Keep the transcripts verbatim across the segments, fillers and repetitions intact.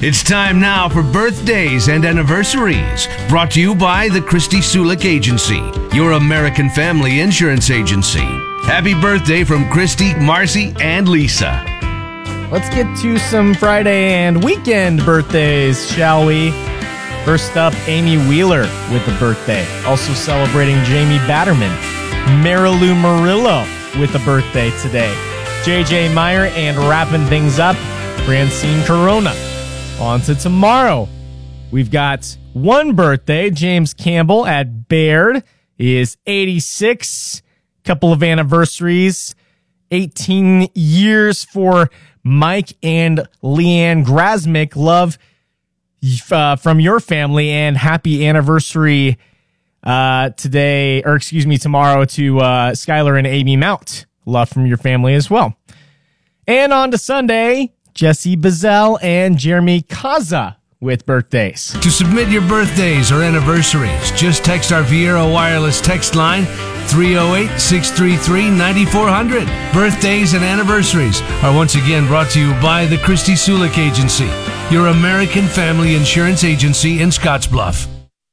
It's time now for birthdays and anniversaries, brought to you by the Christy Sulik Agency, your American family insurance agency. Happy birthday from Christy, Marcy, and Lisa. Let's get to some Friday and weekend birthdays, shall we? First up, Amy Wheeler with a birthday. Also celebrating Jamie Batterman. Marilu Murillo with a birthday today. J J Meyer and wrapping things up, Francine Corona. On to tomorrow. We've got one birthday. James Campbell at Baird is eighty-six. Couple of anniversaries. eighteen years for Mike and Leanne Grasmick. Love uh, from your family, and happy anniversary uh, today, or excuse me, tomorrow to uh, Skylar and Amy Mount. Love from your family as well. And on to Sunday, Jesse Bazell and Jeremy Kaza with birthdays. To submit your birthdays or anniversaries, just text our Viera Wireless text line three oh eight, six three three, nine four hundred. Birthdays and anniversaries are once again brought to you by the Christy Sulik Agency, your American family insurance agency in Scottsbluff.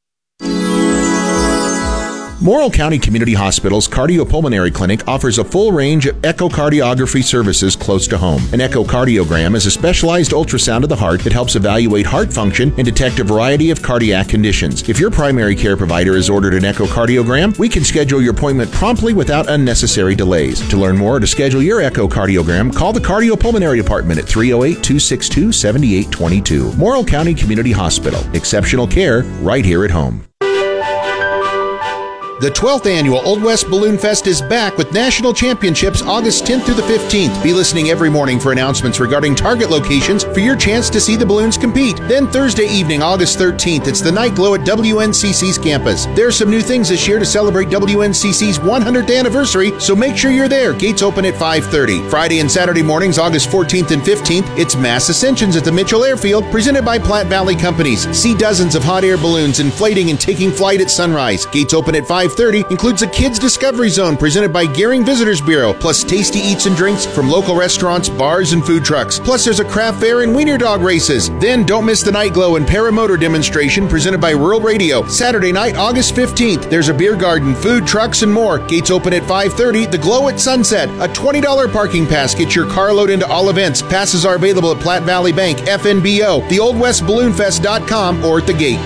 Morrill County Community Hospital's Cardiopulmonary Clinic offers a full range of echocardiography services close to home. An echocardiogram is a specialized ultrasound of the heart that helps evaluate heart function and detect a variety of cardiac conditions. If your primary care provider has ordered an echocardiogram, we can schedule your appointment promptly without unnecessary delays. To learn more or to schedule your echocardiogram, call the Cardiopulmonary Department at three oh eight, two six two, seven eight two two. Morrill County Community Hospital. Exceptional care right here at home. The twelfth Annual Old West Balloon Fest is back with national championships August tenth through the fifteenth. Be listening every morning for announcements regarding target locations for your chance to see the balloons compete. Then Thursday evening, August thirteenth, it's the Night Glow at W N C C's campus. There are some new things this year to celebrate W N C C's one hundredth anniversary, so make sure you're there. Gates open at five thirty. Friday and Saturday mornings, August fourteenth and fifteenth, it's Mass Ascensions at the Mitchell Airfield, presented by Platte Valley Companies. See dozens of hot air balloons inflating and taking flight at sunrise. Gates open at five thirty, includes a Kids Discovery Zone presented by Gearing Visitors Bureau, plus tasty eats and drinks from local restaurants, bars, and food trucks. Plus there's a craft fair and wiener dog races. Then don't miss the Night Glow and Paramotor demonstration presented by Rural Radio. Saturday night, August fifteenth, there's a beer garden, food trucks, and more. Gates open at five thirty. The Glow at Sunset, a twenty dollars parking pass gets your car load into all events. Passes are available at Platte Valley Bank, F N B O, the old west balloon fest dot com, or at the gate.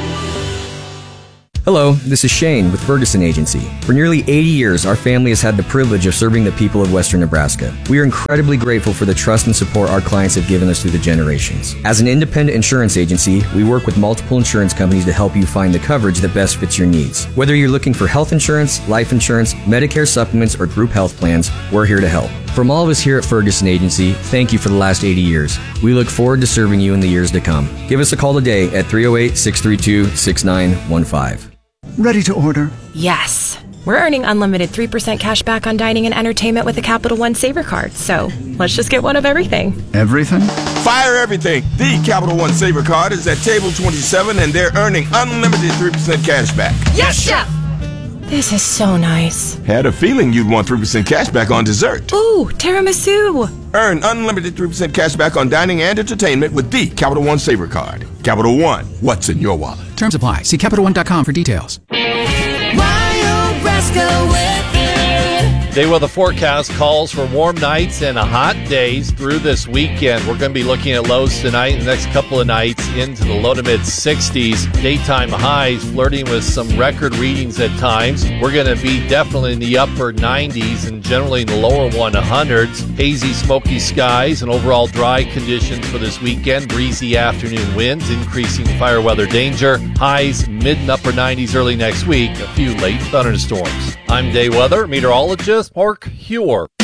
Hello, this is Shane with Ferguson Agency. For nearly eighty years, our family has had the privilege of serving the people of Western Nebraska. We are incredibly grateful for the trust and support our clients have given us through the generations. As an independent insurance agency, we work with multiple insurance companies to help you find the coverage that best fits your needs. Whether you're looking for health insurance, life insurance, Medicare supplements, or group health plans, we're here to help. From all of us here at Ferguson Agency, thank you for the last eighty years. We look forward to serving you in the years to come. Give us a call today at three oh eight, six three two, six nine one five. Ready to order? Yes. We're earning unlimited three percent cash back on dining and entertainment with the Capital One Saver Card, so let's just get one of everything. Everything? Fire everything! The Capital One Saver Card is at table twenty-seven, and they're earning unlimited three percent cash back. Yes, Chef! This is so nice. Had a feeling you'd want three percent cash back on dessert. Ooh, tiramisu! Earn unlimited three percent cash back on dining and entertainment with the Capital One Saver Card. Capital One, what's in your wallet? Terms apply. See Capital One dot com for details. Mario Bresco with it. Day weather forecast calls for warm nights and hot days through this weekend. We're going to be looking at lows tonight and the next couple of nights into the low to mid sixties. Daytime highs flirting with some record readings at times. We're going to be definitely in the upper nineties and generally in the lower hundreds. Hazy, smoky skies and overall dry conditions for this weekend. Breezy afternoon winds, increasing fire weather danger. Highs mid and upper nineties early next week. A few late thunderstorms. I'm day weather meteorologist Mark Hewer.